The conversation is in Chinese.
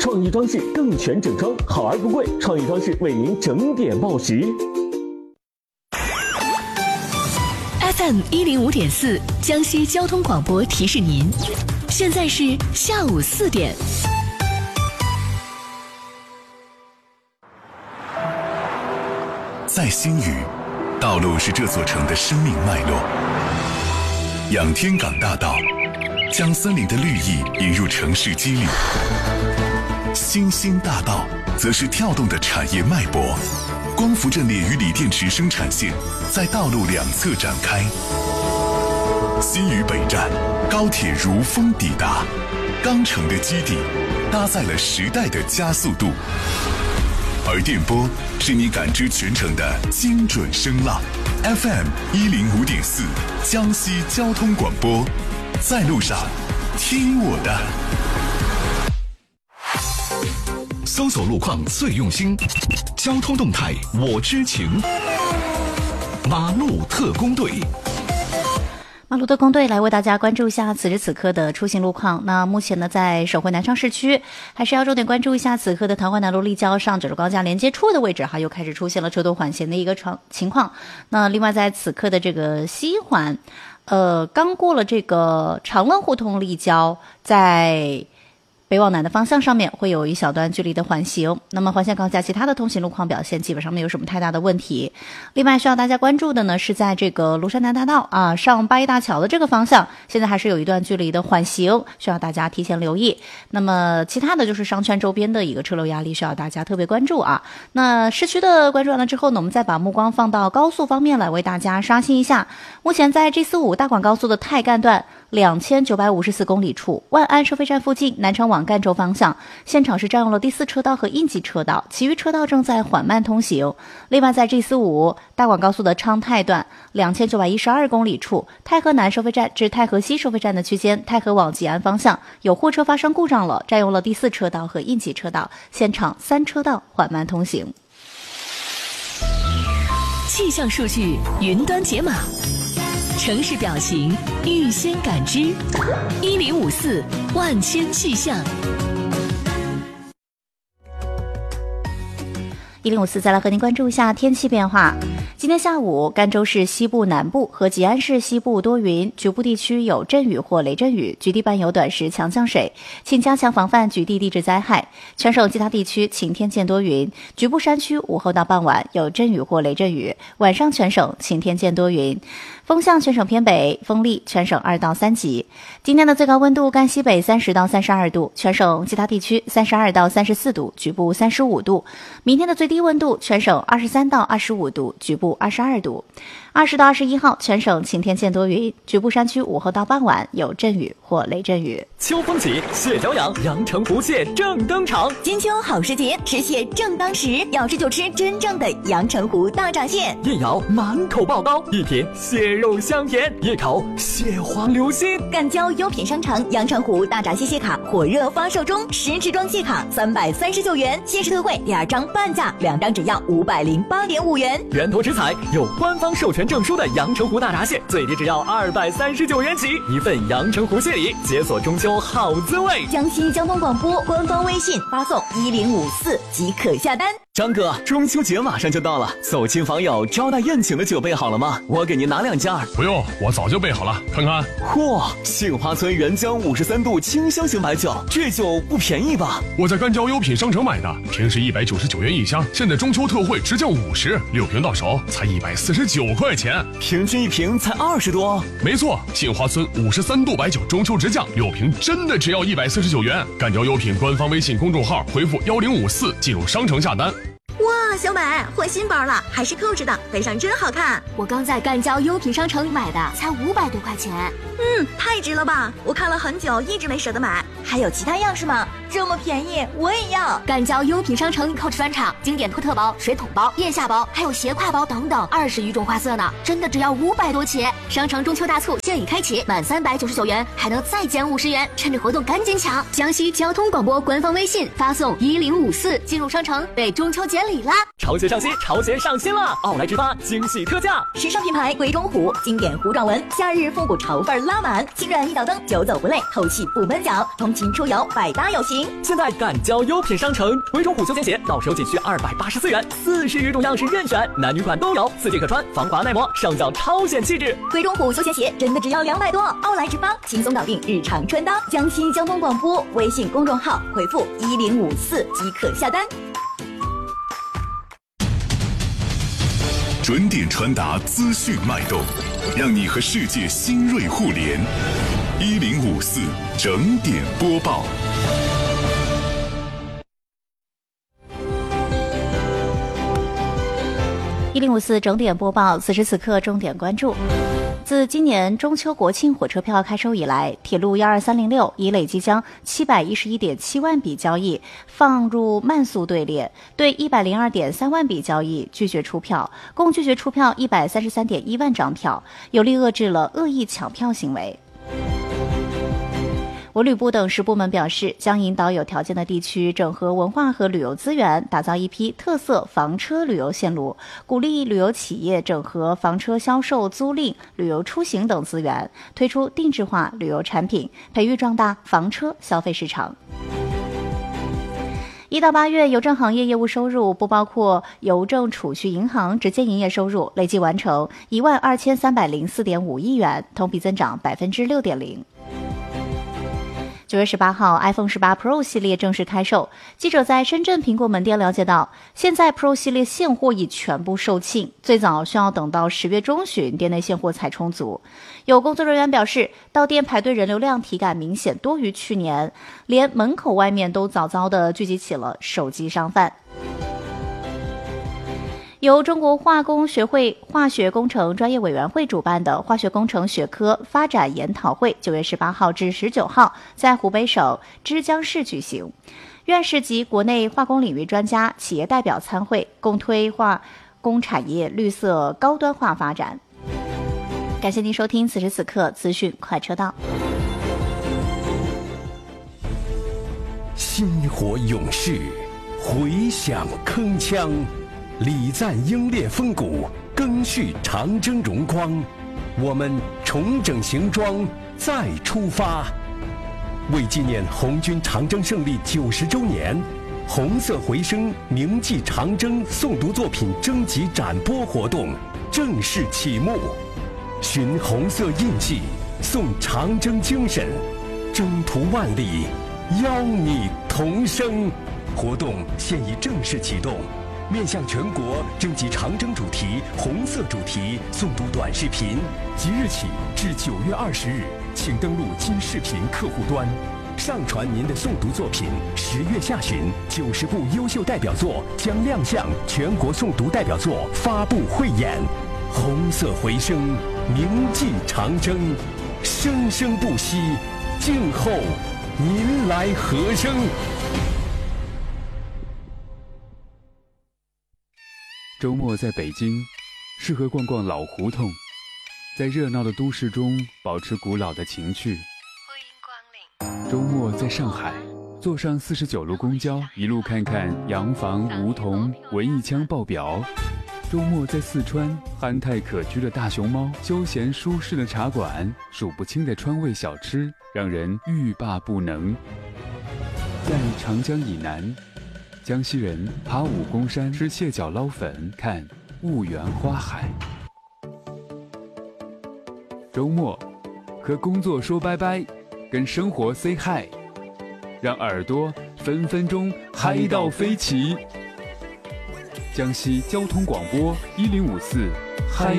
创意装饰更全整装，好而不贵，创意装饰为您整点报时。 FM 105.4江西交通广播提示您，现在是下午4点。 在新余，道路是这座城的生命脉络。仰天港大道将森林的绿意引入城市肌理，新兴大道则是跳动的产业脉搏。光伏阵列与锂电池生产线在道路两侧展开。新余北站，高铁如风抵达，钢城的基地搭载了时代的加速度，而电波是你感知全程的精准声浪。FM 105.4江西交通广播，在路上听我的。 搜索路况最用心，交通动态我知情。马路特工队， 马路特工队来为大家关注一下此时此刻的出行路况。那目前呢，在省会南昌市区，还是要重点关注一下此刻的唐淮南路立交上九州高架连接处的位置，又开始出现了车多缓行的一个情况。那另外在此刻的这个西环，刚过了这个长乐胡同立交，在北往南的方向上面会有一小段距离的缓行，那么环线高架其他的通行路况表现基本上没有什么太大的问题。另外需要大家关注的呢，是在这个庐山南大道上八一大桥的这个方向，现在还是有一段距离的缓行，需要大家提前留意。那么其他的就是商圈周边的一个车流压力，需要大家特别关注啊。那市区的关注完了之后呢，我们再把目光放到高速方面来为大家刷新一下。目前在 G45 大广高速的太干段2954公里处，万安收费站附近南城往赣州方向，现场是占用了第4车道和应急车道，其余车道正在缓慢通行。另外在 G45 大广高速的昌泰段2912公里处，太和南收费站至太和西收费站的区间，太和往吉安方向有货车发生故障了，占用了第4车道和应急车道，现场3车道缓慢通行。 气象数据云端解码，城市表情预先感知，1054万千气象。 1054再来和您关注一下天气变化。今天下午，赣州市西部南部和吉安市西部多云，局部地区有阵雨或雷阵雨，局地伴有短时强降水，请加强防范局地地质灾害。全省其他地区晴天见多云，局部山区午后到傍晚有阵雨或雷阵雨，晚上全省晴天见多云。风向全省偏北，风力全省2到3级。今天的最高温度，赣西北30到32度，全省其他地区32到34度，局部35度。明天的最低温度，全省23到25度，局部22度。20到21号，全省晴天见多云，局部山区午后到傍晚有阵雨或雷阵雨。 秋风起，蟹脚痒，阳澄湖蟹正登场。 金秋好时节，吃蟹正当时，要吃就吃真正的阳澄湖大闸蟹。 夜咬满口爆膏，一品蟹肉香甜；夜烤蟹黄流心。 赣交优品商城阳澄湖大闸蟹蟹卡火热发售中，10支装蟹卡339元，限时特惠2张半价，2张只要508.5元。 源头食材有官方授权证书的阳澄湖大闸蟹，最低只要239元起，一份阳澄湖蟹礼，解锁中秋好滋味。 江西交通广播官方微信发送1054即可下单。 张哥，中秋节马上就到了，走亲访友招待宴请的酒备好了吗？我给您拿2件。 不用，我早就备好了，看看。 嚯，杏花村原浆53度清香型白酒，这酒不便宜吧？ 我在赣交优品商城买的，平时199元一箱，现在中秋特惠直降50，6瓶到手才149块钱， 平均一瓶才20多。 没错，杏花村53度白酒中秋直降，6瓶真的只要149元。赣交优品官方微信公众号回复1054进入商城下单。 哇，小美换新包了，还是扣着的，背上真好看。 我刚在赣交优品商城买的，才500多块钱。 太值了吧！我看了很久，一直没舍得买。还有其他样式吗？这么便宜，我也要。 赣交优品商城扣着专场，经典托特包、水桶包、腋下包，还有斜挎包等等，20余种花色呢，真的只要500多起。商城中秋大促现已开启，满399元还能再减50元，趁着活动赶紧抢！江西交通广播官方微信发送1054进入商城，备中秋节礼啦！ 潮鞋上新，潮鞋上新了！奥莱直发惊喜特价， 时尚品牌鬼冢虎，经典糊状纹，夏日复古潮范拉满，轻软一脚蹬，久走不累，透气不闷脚，通勤出游百搭有型。 现在赶交优品商城，鬼冢虎休闲鞋到手仅需284元，40余种样式任选，男女款都有，4季可穿，防滑耐磨，上脚超显气质。 鬼冢虎休闲鞋真的只要200多，奥莱直发轻松搞定日常穿搭。江西交通广播微信公众号回复1054即可下单。 准点传达资讯脉动，让你和世界新锐互联。1054整点播报。 1054整点播报，此时此刻重点关注。自今年中秋国庆火车票开售以来，铁路12306已累计将711.7万笔交易放入慢速队列，对102.3万笔交易拒绝出票，共拒绝出票133.1万张票，有力遏制了恶意抢票行为。文旅部等10部门表示，将引导有条件的地区整合文化和旅游资源，打造一批特色房车旅游线路，鼓励旅游企业整合房车销售、租赁、旅游出行等资源，推出定制化旅游产品，培育壮大房车消费市场。1到8月邮政行业业务收入不包括邮政储蓄银行直接营业收入，累计完成12304.5亿元，同比增长6.0%。9月18号 iPhone 18 Pro 系列正式开售。记者在深圳苹果门店了解到，现在 Pro 系列现货已全部售罄，最早需要等到10月中旬店内现货才充足。有工作人员表示，到店排队人流量体感明显多于去年，连门口外面都早早地聚集起了手机商贩。由中国化工学会化学工程专业委员会主办的化学工程学科发展研讨会9月18号至19号在湖北省枝江市举行，院士及国内化工领域专家、企业代表参会，共推化工产业绿色高端化发展。感谢您收听此时此刻资讯快车道。 薪火勇士，回响铿锵。礼赞英烈风骨，赓续长征荣光，我们重整行装再出发。为纪念红军长征胜利90周年，红色回声铭记长征诵读作品征集展播活动正式启幕，寻红色印记，颂长征精神，征途万里，邀你同声。活动现已正式启动，面向全国征集长征主题、红色主题诵读短视频，即日起至9月20日，请登录今视频客户端，上传您的诵读作品。10月下旬，90部优秀代表作将亮相全国诵读代表作发布汇演。红色回声，铭记长征，生生不息，静候您来和声。 周末在北京，适合逛逛老胡同，在热闹的都市中保持古老的情趣。周末在上海，坐上49路公交，一路看看洋房、梧桐、文艺腔爆表。周末在四川，憨态可掬的大熊猫，休闲舒适的茶馆，数不清的川味小吃，让人欲罢不能。在长江以南，江西人爬武功山，吃蟹脚捞粉，看婺源花海。周末和工作说拜拜，跟生活 say hi， 让耳朵分分钟嗨到飞起。江西交通广播1054嗨。